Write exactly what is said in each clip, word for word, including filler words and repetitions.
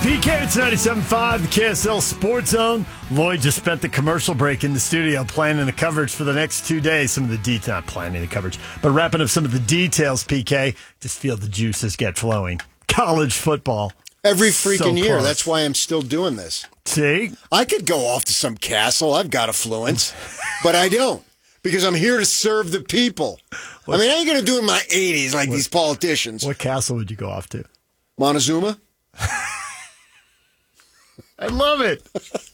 P K, it's ninety-seven point five, the K S L Sports Zone. Lloyd just spent the commercial break in the studio planning the coverage for the next two days. Some of the details, not planning the coverage, but wrapping up some of the details, P K. Just feel the juices get flowing. College football. Every freaking So year. close. That's why I'm still doing this. See? I could go off to some castle. I've got affluence, but I don't because I'm here to serve the people. I mean, I ain't going to do it in my eighties like these politicians. What castle would you go off to? Montezuma? I love it.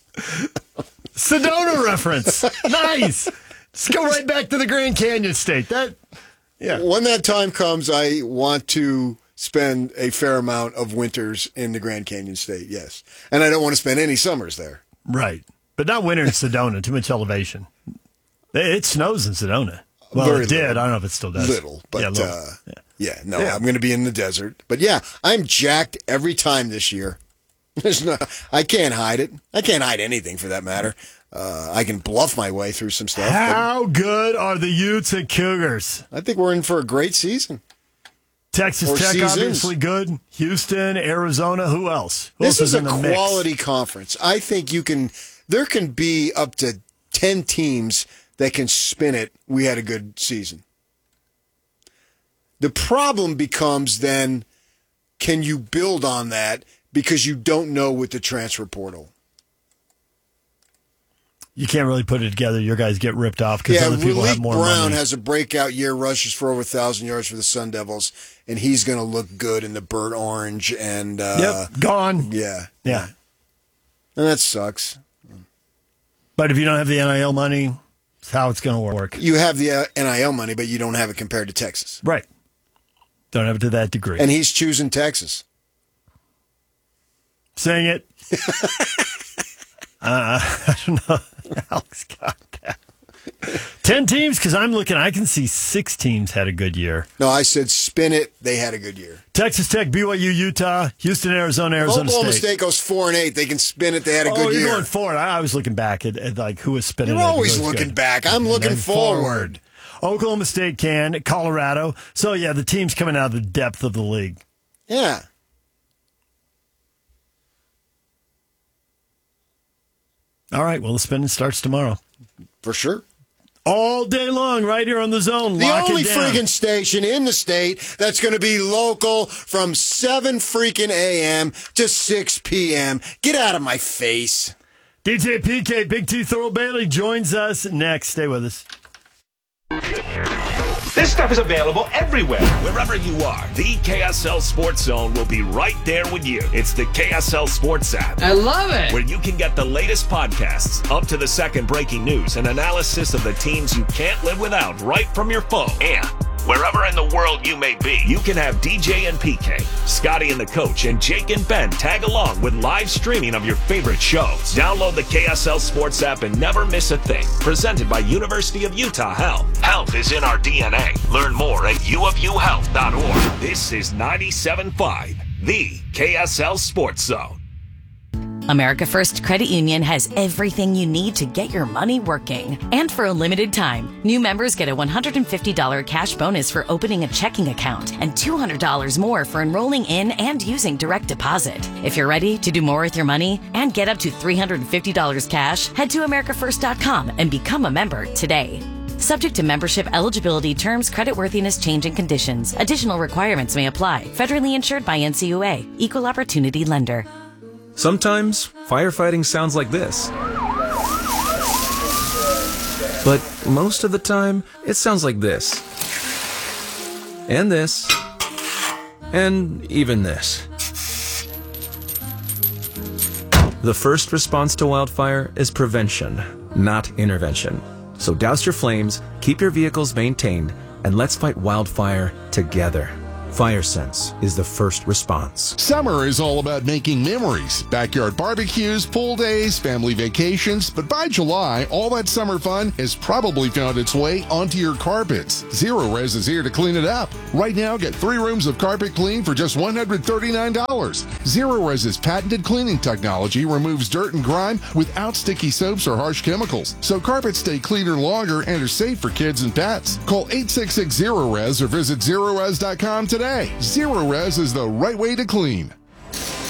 Sedona reference. Nice. Just go right back to the Grand Canyon State. That, yeah. When that time comes, I want to spend a fair amount of winters in the Grand Canyon State, yes. And I don't want to spend any summers there. Right. But not winter in Sedona. Too much elevation. It snows in Sedona. Well, Very it did. little. I don't know if it still does. Little, but yeah, little. Uh, yeah. yeah no, Yeah. I'm going to be in the desert. But yeah, I'm jacked every time this year. There's no, I can't hide it. I can't hide anything for that matter. Uh, I can bluff my way through some stuff. How good are the Utes and Cougars? I think we're in for a great season. Texas Or Tech, seasons. obviously good. Houston, Arizona. Who else? Who This else is in a the quality mix? conference. I think you can. There can be up to ten teams that can spin it. We had a good season. The problem becomes then, can you build on that because you don't know with the transfer portal? You can't really put it together. Your guys get ripped off because Yeah, other people have Malik more Brown money. has a breakout year, rushes for over one thousand yards for the Sun Devils, and he's going to look good in the burnt orange. And uh, Yep, gone. yeah, Yeah. and that sucks. But if you don't have the N I L money, it's how it's going to work. You have the uh, N I L money, but you don't have it compared to Texas. Right. Don't have it to that degree. And he's choosing Texas. Sing it. uh, I don't know. Alex got that. Ten teams, because I'm looking, I can see six teams had a good year. No, I said spin it. They had a good year. Texas Tech, B Y U, Utah, Houston, Arizona, Arizona Oklahoma State. State goes four and eight. They can spin it. They had a oh, good you're year. going forward. I, I was looking back at, at like who was spinning. You're it. always It was looking good. back. I'm And looking then forward. Oklahoma State can, Colorado. So yeah, the teams coming out of the depth of the league. Yeah. All right, well the spinning starts tomorrow. For sure. All day long, right here on the Zone. The Lock only it down. freaking station in the state that's going to be local from seven freaking a.m. to six p.m. Get out of my face. D J P K, Big T Thurl Bailey joins us next. Stay with us. This stuff is available everywhere. Wherever you are, the K S L Sports Zone will be right there with you. It's the K S L Sports app, I love it. where you can get the latest podcasts, up to the second breaking news, and analysis of the teams you can't live without right from your phone. And wherever in the world you may be, you can have D J and P K, Scotty and the Coach, and Jake and Ben tag along with live streaming of your favorite shows. Download the K S L Sports app and never miss a thing. Presented by University of Utah Health. Health is in our D N A. Learn more at u of u health dot org. This is ninety-seven point five, the K S L Sports Zone. America First Credit Union has everything you need to get your money working. And for a limited time, new members get a one hundred fifty dollars cash bonus for opening a checking account and two hundred dollars more for enrolling in and using direct deposit. If you're ready to do more with your money and get up to three hundred fifty dollars cash, head to america first dot com and become a member today. Subject to membership eligibility, terms, creditworthiness, change, and conditions. Additional requirements may apply. Federally insured by N C U A. Equal Opportunity Lender. Sometimes firefighting sounds like this. But most of the time, it sounds like this. And this. And even this. The first response to wildfire is prevention, not intervention. So douse your flames, keep your vehicles maintained, and let's fight wildfire together. FireSense is the first response. Summer is all about making memories. Backyard barbecues, pool days, family vacations. But by July, all that summer fun has probably found its way onto your carpets. Zero Res is here to clean it up. Right now, get three rooms of carpet clean for just one hundred thirty-nine dollars. Zero Res's patented cleaning technology removes dirt and grime without sticky soaps or harsh chemicals. So carpets stay cleaner longer and are safe for kids and pets. Call eight six six zero res or visit zero res dot com today. Zero Res is the right way to clean.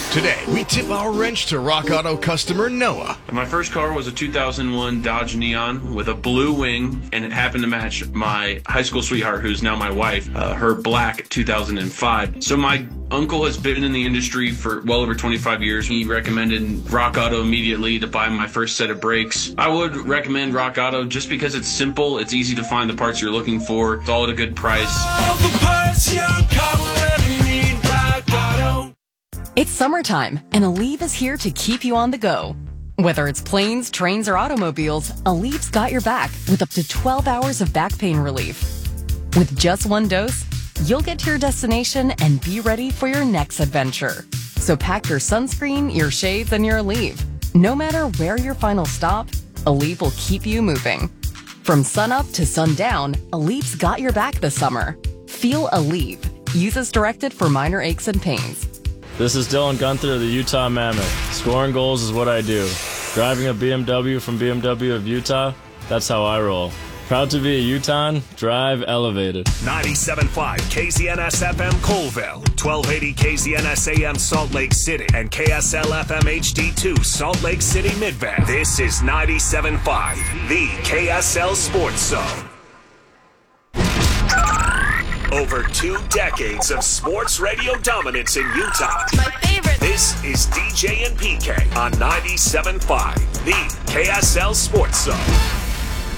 Today, we tip our wrench to Rock Auto customer Noah. My first car was a two thousand one Dodge Neon with a blue wing, and it happened to match my high school sweetheart, who's now my wife, uh, her black two thousand five. So my uncle has been in the industry for well over twenty-five years. He recommended Rock Auto immediately to buy my first set of brakes. I would recommend Rock Auto just because it's simple, it's easy to find the parts you're looking for, it's all at a good price. All the parts your car will ever need, Rock Auto. It's summertime, and Aleve is here to keep you on the go. Whether it's planes, trains, or automobiles, Aleve's got your back with up to twelve hours of back pain relief. With just one dose, you'll get to your destination and be ready for your next adventure. So pack your sunscreen, your shades, and your Aleve. No matter where your final stop, Aleve will keep you moving. From sunup to sundown, Aleve's got your back this summer. Feel Aleve. Use as directed for minor aches and pains. This is Dylan Gunther of the Utah Mammoth. Scoring goals is what I do. Driving a B M W from B M W of Utah, that's how I roll. Proud to be a Utahn, drive elevated. ninety-seven point five K Z N S F M Colville, twelve eighty K Z N S A M Salt Lake City, and K S L F M H D two Salt Lake City Midvale. This is ninety-seven point five, the K S L Sports Zone. Over two decades of sports radio dominance in Utah. My favorite. This is D J and P K on ninety-seven point five, the K S L Sports Zone.